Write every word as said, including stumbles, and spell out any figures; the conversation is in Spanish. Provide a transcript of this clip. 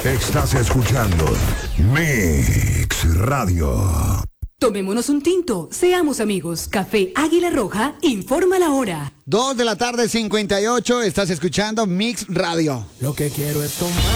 Estás escuchando Mix Radio. Tomémonos un tinto, seamos amigos. Café Águila Roja informa la hora. Dos de la tarde, cincuenta y ocho. Estás escuchando Mix Radio. Lo que quiero es tomar.